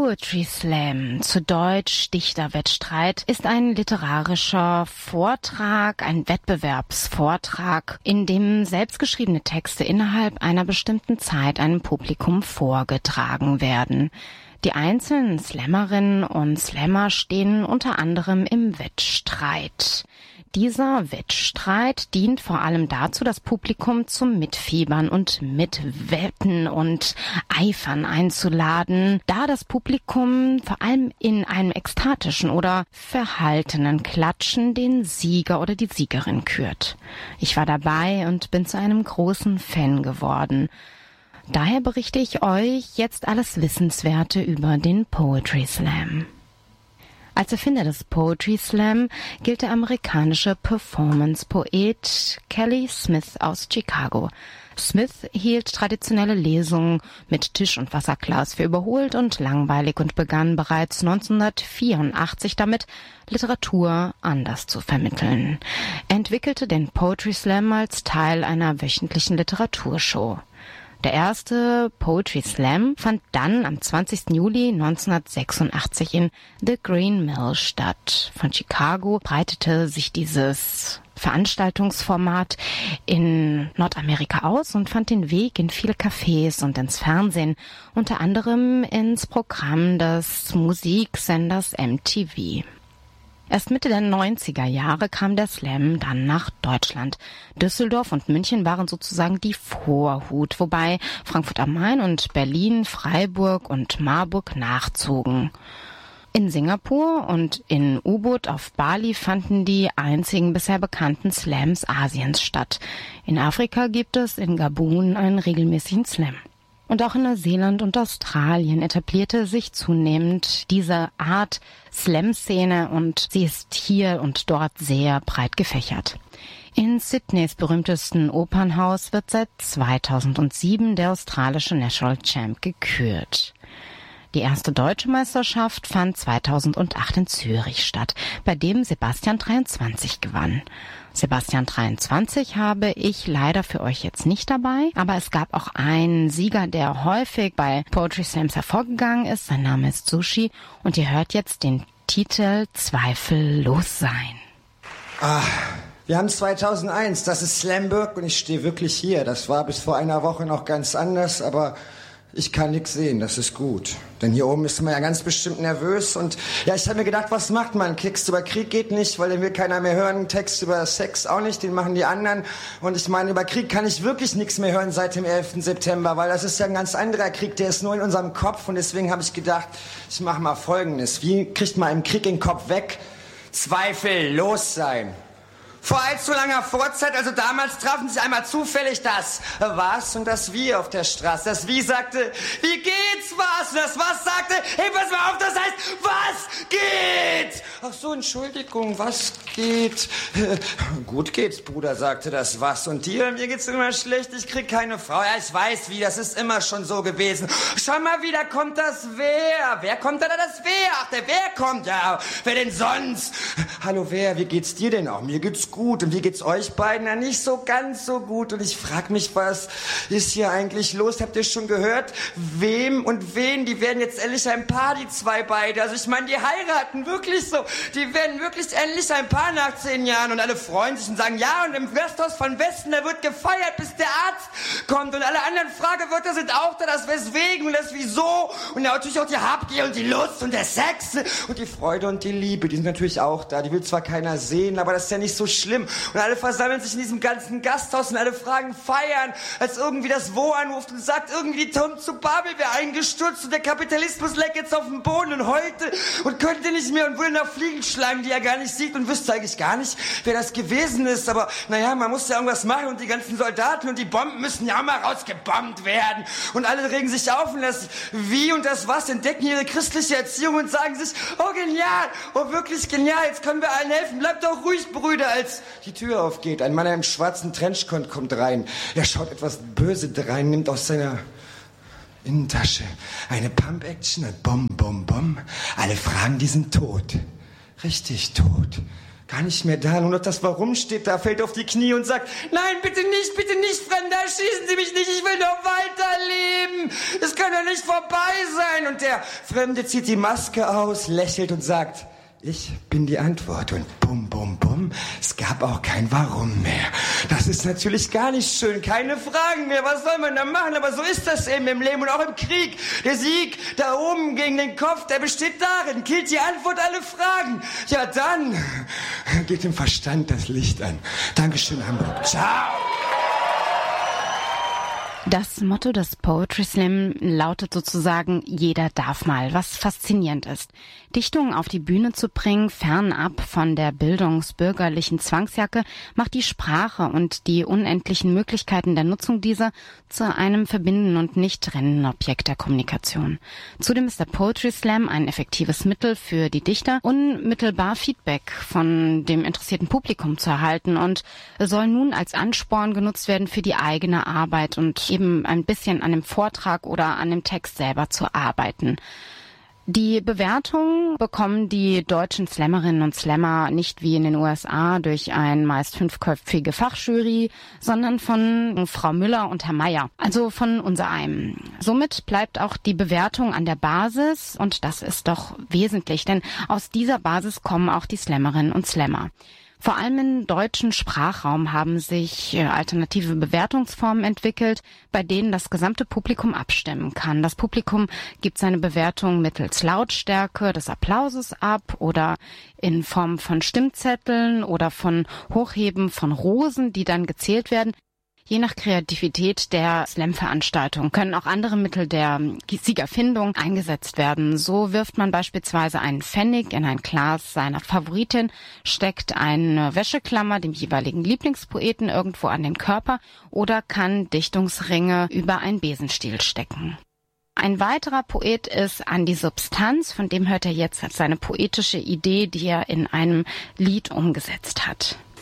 Poetry Slam, zu Deutsch Dichterwettstreit, ist ein literarischer Vortrag, ein Wettbewerbsvortrag, in dem selbstgeschriebene Texte innerhalb einer bestimmten Zeit einem Publikum vorgetragen werden. Die einzelnen Slammerinnen und Slammer stehen unter anderem im Wettstreit. Dieser Wettstreit dient vor allem dazu, das Publikum zum Mitfiebern und Mitwetten und Eifern einzuladen, da das Publikum vor allem in einem ekstatischen oder verhaltenen Klatschen den Sieger oder die Siegerin kürt. Ich war dabei und bin zu einem großen Fan geworden. Daher berichte ich euch jetzt alles Wissenswerte über den Poetry Slam. Als Erfinder des Poetry Slam gilt der amerikanische Performance-Poet Kelly Smith aus Chicago. Smith hielt traditionelle Lesungen mit Tisch- und Wasserglas für überholt und langweilig und begann bereits 1984 damit, Literatur anders zu vermitteln. Er entwickelte den Poetry Slam als Teil einer wöchentlichen Literaturshow. Der erste Poetry Slam fand dann am 20. Juli 1986 in The Green Mill statt. Von Chicago breitete sich dieses Veranstaltungsformat in Nordamerika aus und fand den Weg in viele Cafés und ins Fernsehen, unter anderem ins Programm des Musiksenders MTV. Erst Mitte der 90er Jahre kam der Slam dann nach Deutschland. Düsseldorf und München waren sozusagen die Vorhut, wobei Frankfurt am Main und Berlin, Freiburg und Marburg nachzogen. In Singapur und in Ubud auf Bali fanden die einzigen bisher bekannten Slams Asiens statt. In Afrika gibt es in Gabun einen regelmäßigen Slam. Und auch in Neuseeland und Australien etablierte sich zunehmend diese Art Slam-Szene und sie ist hier und dort sehr breit gefächert. In Sydneys berühmtesten Opernhaus wird seit 2007 der australische National Champ gekürt. Die erste deutsche Meisterschaft fand 2008 in Zürich statt, bei dem Sebastian 23 gewann. Sebastian 23 habe ich leider für euch jetzt nicht dabei, aber es gab auch einen Sieger, der häufig bei Poetry Slams hervorgegangen ist. Sein Name ist Sushi und ihr hört jetzt den Titel Zweifellos sein. Wir haben 2001, das ist Slamburg und ich stehe wirklich hier. Das war bis vor einer Woche noch ganz anders, aber ich kann nichts sehen, das ist gut. Denn hier oben ist man ja ganz bestimmt nervös und ja, ich habe mir gedacht, was macht man? Text über Krieg geht nicht, weil den will keiner mehr hören. Text über Sex auch nicht, den machen die anderen. Und ich meine, über Krieg kann ich wirklich nichts mehr hören seit dem 11. September, weil das ist ja ein ganz anderer Krieg, der ist nur in unserem Kopf. Und deswegen habe ich gedacht, ich mache mal Folgendes. Wie kriegt man einen Krieg in den Kopf weg? Zweifellos sein. Vor allzu langer Vorzeit, also damals, trafen sich einmal zufällig das Was und das Wie auf der Straße. Das Wie sagte, wie geht's, was? Und das Was sagte, hey, pass mal auf, das heißt, was geht? Ach so, Entschuldigung, was geht? Gut geht's, Bruder, sagte das Was. Und dir, mir geht's immer schlecht, ich krieg keine Frau. Ja, ich weiß wie, das ist immer schon so gewesen. Schau mal, wieder kommt das Wer. Wer kommt da das Wer? Ach, der Wer kommt, ja, wer denn sonst? Hallo, Wer, wie geht's dir denn auch? Mir geht's gut. Und wie geht's euch beiden? Na, nicht so ganz so gut. Und ich frag mich, was ist hier eigentlich los? Habt ihr schon gehört? Wem und wen? Die werden jetzt endlich ein Paar, die zwei beide. Also ich meine, die heiraten wirklich so. Die werden wirklich endlich ein Paar nach 10 Jahren. Und alle freuen sich und sagen, ja, und im Gasthaus von Westen, da wird gefeiert, bis der Arzt kommt. Und alle anderen Fragewörter sind auch da, das Weswegen und das Wieso. Und natürlich auch die Habgier und die Lust und der Sex und die Freude und die Liebe. Die sind natürlich auch da. Die will zwar keiner sehen, aber das ist ja nicht so schlimm. Und alle versammeln sich in diesem ganzen Gasthaus und alle fragen feiern, als irgendwie das Wo anruft und sagt, irgendwie die Tom zu Babel wäre eingestürzt und der Kapitalismus leckt jetzt auf den Boden und heute und könnte nicht mehr und will nach Fliegen schlagen, die er gar nicht sieht und wüsste eigentlich gar nicht, wer das gewesen ist. Aber naja, man muss ja irgendwas machen und die ganzen Soldaten und die Bomben müssen ja auch mal rausgebombt werden. Und alle regen sich auf und das Wie und das Was entdecken ihre christliche Erziehung und sagen sich, oh genial, oh wirklich genial, jetzt können wir allen helfen, bleibt doch ruhig, Brüder, als die Tür aufgeht. Ein Mann in einem schwarzen Trenchcoat kommt rein. Er schaut etwas böse drein, nimmt aus seiner Innentasche eine Pump-Action und Bom, Bom, Bom. Alle fragen, die sind tot. Richtig tot. gar nicht mehr da. Nur noch das Warum steht da, fällt auf die Knie und sagt, nein, bitte nicht, Fremder, schießen Sie mich nicht, ich will noch weiterleben. Es kann doch nicht vorbei sein. Und der Fremde zieht die Maske aus, lächelt und sagt, ich bin die Antwort. Und bum, bum, bum, es gab auch kein Warum mehr. Das ist natürlich gar nicht schön, keine Fragen mehr. Was soll man da machen? Aber so ist das eben im Leben und auch im Krieg. Der Sieg da oben gegen den Kopf, der besteht darin, killt die Antwort alle Fragen. Ja, dann geht dem Verstand das Licht an. Dankeschön, Hamburg. Ciao. Das Motto des Poetry Slam lautet sozusagen, jeder darf mal, was faszinierend ist. Dichtungen auf die Bühne zu bringen, fernab von der bildungsbürgerlichen Zwangsjacke, macht die Sprache und die unendlichen Möglichkeiten der Nutzung dieser zu einem verbindenden und nicht trennenden Objekt der Kommunikation. Zudem ist der Poetry Slam ein effektives Mittel für die Dichter, unmittelbar Feedback von dem interessierten Publikum zu erhalten und soll nun als Ansporn genutzt werden für die eigene Arbeit und eben ein bisschen an dem Vortrag oder an dem Text selber zu arbeiten. Die Bewertung bekommen die deutschen Slammerinnen und Slammer nicht wie in den USA durch ein meist 5-köpfige Fachjury, sondern von Frau Müller und Herr Meier, also von unsereinem. Somit bleibt auch die Bewertung an der Basis und das ist doch wesentlich, denn aus dieser Basis kommen auch die Slammerinnen und Slammer. Vor allem im deutschen Sprachraum haben sich alternative Bewertungsformen entwickelt, bei denen das gesamte Publikum abstimmen kann. Das Publikum gibt seine Bewertung mittels Lautstärke des Applauses ab oder in Form von Stimmzetteln oder von Hochheben von Rosen, die dann gezählt werden. Je nach Kreativität der Slam-Veranstaltung können auch andere Mittel der Siegerfindung eingesetzt werden. So wirft man beispielsweise einen Pfennig in ein Glas seiner Favoritin, steckt eine Wäscheklammer dem jeweiligen Lieblingspoeten irgendwo an den Körper oder kann Dichtungsringe über einen Besenstiel stecken. Ein weiterer Poet ist Andi Substanz, von dem hört er jetzt seine poetische Idee, die er in einem Lied umgesetzt hat.